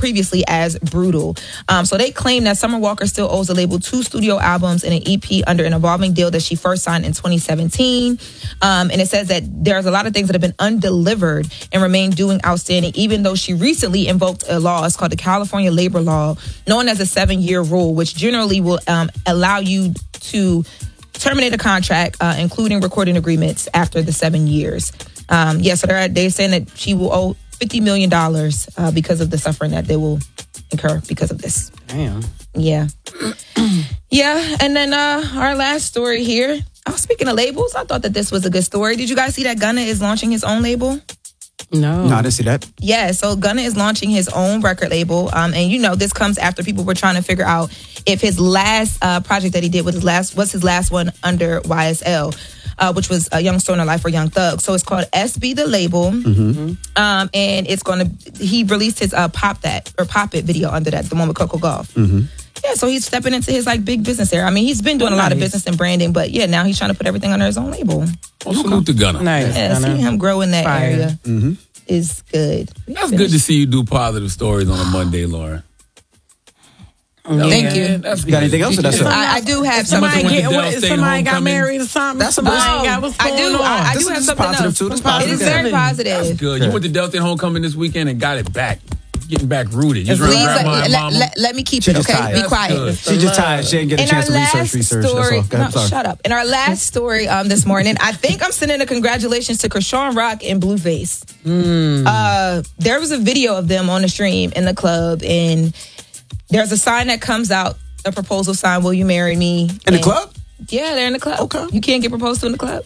previously as Brutal. So they claim that Summer Walker still owes the label 2 studio albums and an EP under an evolving deal that she first signed in 2017. And it says that there's a lot of things that have been undelivered and remain doing outstanding, even though she recently invoked a law. It's called the California Labor Law, known as a 7-year rule, which generally will allow you to terminate a contract, including recording agreements after the 7 years. So they're saying that she will owe $50 million because of the suffering that they will incur because of this. Damn. Yeah. Yeah, and then our last story here. Speaking of labels, I thought that this was a good story. Did you guys see that Gunna is launching his own label? No, I didn't see that. Yeah, so Gunna is launching his own record label. And this comes after people were trying to figure out if his last project that he did was his last one under YSL. Which was a Young Stoner Life or Young Thug. So it's called SB the Label. Mm-hmm. And he released his Pop It video under that, the one with Coco Gauff. Mm-hmm. Yeah, so he's stepping into his big business era. I mean, he's been doing a lot of business and branding, but yeah, now he's trying to put everything under his own label. Well, salute to Gunna. Nice. Yeah, see him grow in that area is good. That's good to see you do positive stories on a Monday, Lauren. Thank you. That's got anything else? I do have somebody got married or something. That's a I do have something positive else. Too. This positive. It is very positive. That's good. You went to Del State Homecoming this weekend and got it back. Getting back rooted. You let me keep it, okay? Be quiet. She just tired. She didn't get a chance to research. That's all. Shut up. In our last story this morning, I think I'm sending a congratulations to Krishan Rock and Blueface. There was a video of them on the stream in the club, and there's a sign that comes out, a proposal sign, will you marry me? In the club? Yeah, they're in the club. Okay. You can't get proposed to in the club?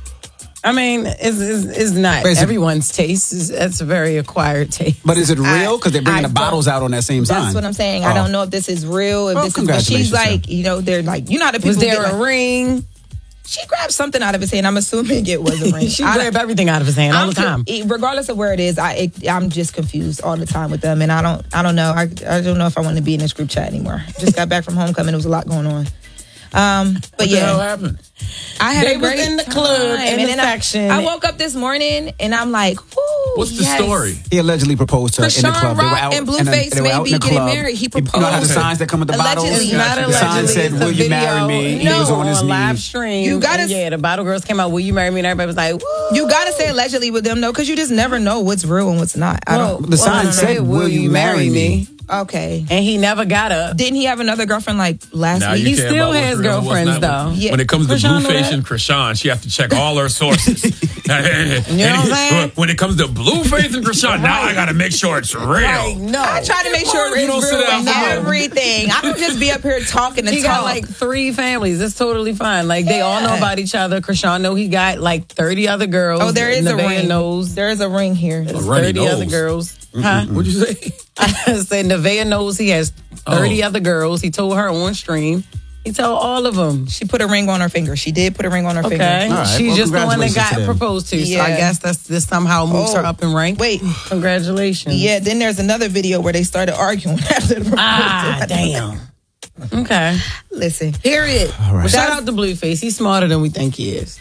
I mean, it's not everyone's taste. That's a very acquired taste. But is it real? Because they're bringing the bottles out on that same sign. That's what I'm saying. I don't know if this is real. But she's like, they're like, you know how the people was there a ring? She grabbed something out of his hand. I'm assuming it was a ring. She grabbed everything out of his hand all the time. Regardless of where it is, I'm just confused all the time with them, and I don't know. I don't know if I want to be in this group chat anymore. Just got back from homecoming. There was a lot going on. But what the hell happened? I had they a great was in the club time. in the section. I woke up this morning and I'm like, whoo. What's the story? He allegedly proposed to her in the club. Rock and Blueface may be getting married. He proposed. You know how the signs that come with the bottles? Allegedly. Not The allegedly. sign said, will you marry me? He was on his live knees. stream. You gotta, the bottle girls came out, will you marry me? And everybody was like, woo. You gotta say allegedly with them though, because you just never know what's real and what's not. The sign said, will you marry me? Okay. And he never got up. Didn't he have another girlfriend last week? He still has girlfriends though. When it comes to Blueface and Krishan, she has to check all her sources. You know what I'm saying? When it comes to Blueface and Krishan, now I gotta make sure it's real. Right, no. I try to make sure it's real with everything. I don't just be up here talking to He got like 3 families. It's totally fine. Like they all know about each other. Krishan know he got like 30 other girls. Oh, there is a ring. Knows. There is a ring here. 30 other girls. Huh? What'd you say? I said Nevaeh knows he has 30 other girls. He told her on stream. He told all of them. She put a ring on her finger. She did put a ring on her finger. Okay. Right. She's just the one that got to proposed to. Yeah. So I guess this somehow moves her up in rank. Wait. Congratulations. Yeah, then there's another video where they started arguing after the proposal. Damn. Okay. Listen, here it is. All right. Shout out to Blueface. He's smarter than we think he is.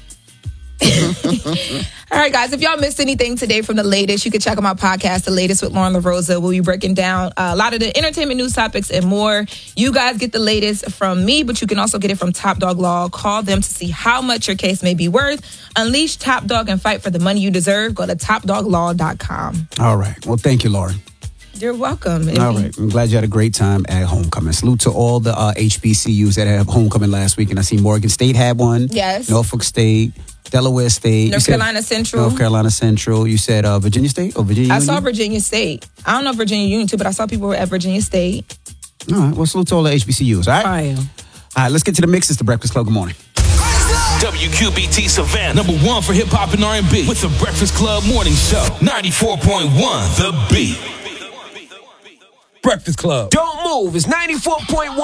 All right, guys, if y'all missed anything today from The Latest, you can check out my podcast, The Latest with Lauren LaRosa. We'll be breaking down a lot of the entertainment news topics and more. You guys get the latest from me, but you can also get it from Top Dog Law. Call them to see how much your case may be worth. Unleash Top Dog and fight for the money you deserve. Go to topdoglaw.com. All right. Well, thank you, Lauren. You're welcome. All right. I'm glad you had a great time at homecoming. Salute to all the HBCUs that had homecoming last week. And I see Morgan State had one. Yes. Norfolk State. Delaware State. North Carolina Central. North Carolina Central. You said Virginia State or Virginia Union? I saw Virginia State. I don't know Virginia Union too, but I saw people at Virginia State. All right. Well, salute to all the HBCUs. All right? All right. Let's get to the mix. It's the Breakfast Club. Good morning. WQBT Savannah, #1 for hip hop and R&B with the Breakfast Club Morning Show. 94.1 The Beat. Breakfast Club. Don't move. It's 94.1.